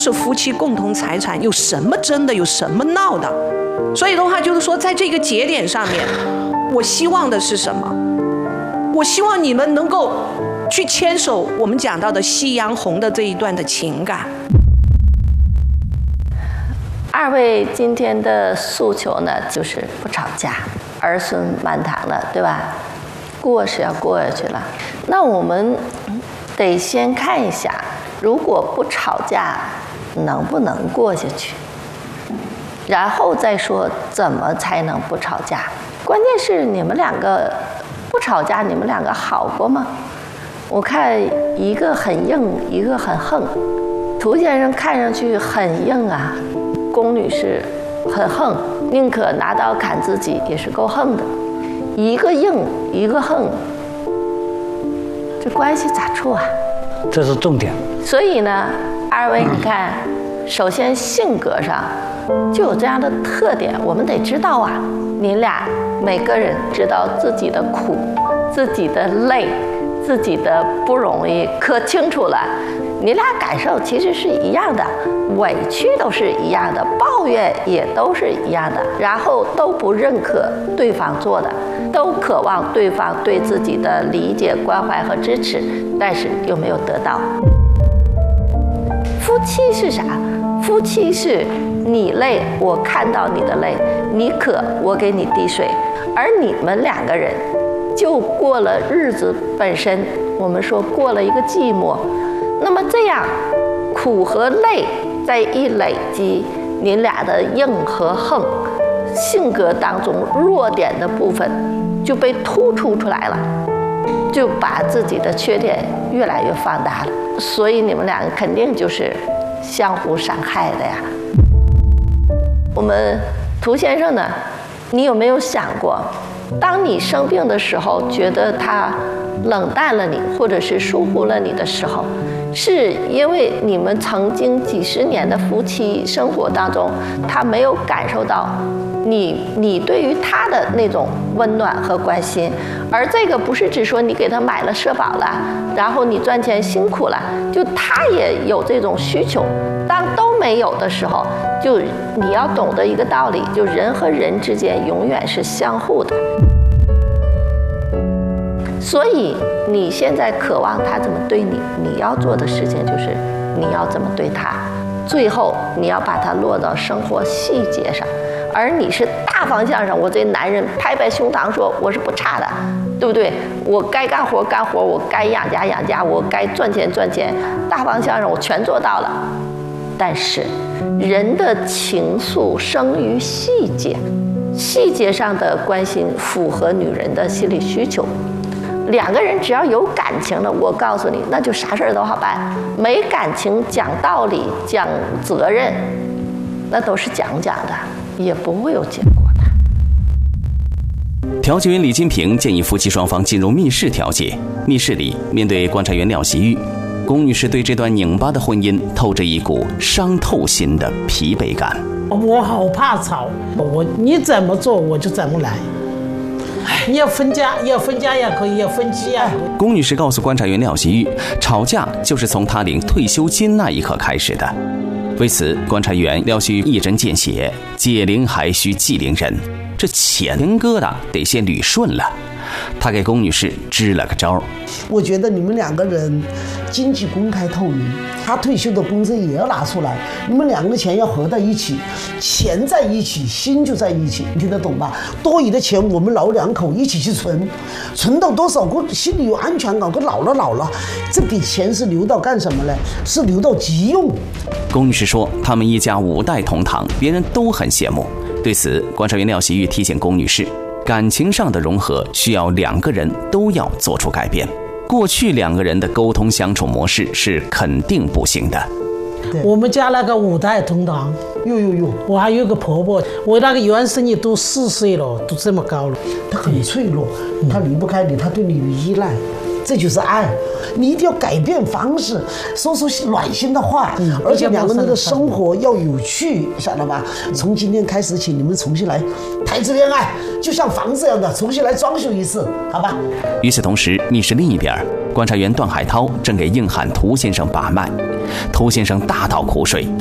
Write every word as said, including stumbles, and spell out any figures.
是夫妻共同财产，有什么争的，有什么闹的？所以的话，就是说，在这个节点上面，我希望的是什么？我希望你们能够去牵手我们讲到的夕阳红的这一段的情感。 二位今天的诉求呢，就是不吵架，儿孙满堂了，对吧？过是要过下去了，那我们得先看一下，如果不吵架，能不能过下去？然后再说怎么才能不吵架。关键是你们两个不吵架，你们两个好过吗？我看一个很硬，一个很横。涂先生看上去很硬啊，龚女士很横，宁可拿刀砍自己也是够横的。一个硬，一个横，这关系咋处啊？ 这是重点。 所以呢，二位你看，首先性格上就有这样的特点，我们得知道啊。你俩每个人知道自己的苦，自己的累，自己的不容易，可清楚了。你俩感受其实是一样的，委屈都是一样的，抱怨也都是一样的，然后都不认可对方做的，都渴望对方对自己的理解、关怀和支持，但是又没有得到。夫妻是啥？夫妻是你累，我看到你的累；你渴，我给你递水。而你们两个人就过了日子本身，我们说过了一个寂寞。那么这样，苦和累在一累积，你俩的硬和横，性格当中弱点的部分就被突出出来了，就把自己的缺点越来越放大了。所以你们两个肯定就是相互伤害的呀。我们涂先生呢，你有没有想过，当你生病的时候，觉得他冷淡了你，或者是疏忽了你的时候，是因为你们曾经几十年的夫妻生活当中，他没有感受到你你对于他的那种温暖和关心。而这个不是只说你给他买了社保了，然后你赚钱辛苦了，就他也有这种需求。当都没有的时候，就你要懂得一个道理，就人和人之间永远是相互的。所以你现在渴望他怎么对你，你要做的事情就是你要怎么对他，最后你要把它落到生活细节上。而你是大方向上，我这男人拍拍胸膛说我是不差的，对不对？我该干活干活，我该养家养家，我该赚钱赚钱，大方向上我全做到了。但是人的情愫生于细节，细节上的关心符合女人的心理需求。两个人只要有感情了，我告诉你，那就啥事儿都好办。没感情，讲道理，讲责任，那都是讲讲的，也不会有结果的。 调解员李金平建议夫妻双方进入密室调解。密室里，面对观察员廖希玉，龚女士对这段拧巴的婚姻透着一股伤透心的疲惫感。 我好怕吵，我你怎么做我就怎么来。你要分家，要分家也可以，要分妻啊。 龚女士告诉观察员廖希玉，吵架就是从她领退休金那一刻开始的。为此，观察员廖希玉一针见血：解铃还须系铃人，这钱疙瘩得先捋顺了。他给龚女士支了个招。 我觉得你们两个人经济公开透明，他退休的工资也要拿出来，你们两个的钱要合在一起，钱在一起，心就在一起，你听得懂吧？多余的钱我们老两口一起去存，存到多少个心里有安全感，可老了老了，这笔钱是留到干什么呢？是留到急用。 龚女士说，他们一家五代同堂，别人都很羡慕。对此，观察员廖希玉提醒龚女士，感情上的融合需要两个人都要做出改变。过去两个人的沟通相处模式是肯定不行的。 我们家那个五代同堂， 哟哟哟， 我还有个婆婆，我那个原生也都四岁了，都这么高了。 她很脆弱，她离不开你，她对你有依赖。 这就是爱。你一定要改变方式，说出暖心的话， 嗯而且两个人的生活要有趣，晓得吧？从今天开始，请你们重新来谈次恋爱，就像房子一样的，重新来装修一次，好吧？ 与此同时，密室另一边，观察员段海涛正给硬汉涂先生把脉。涂先生大倒苦水，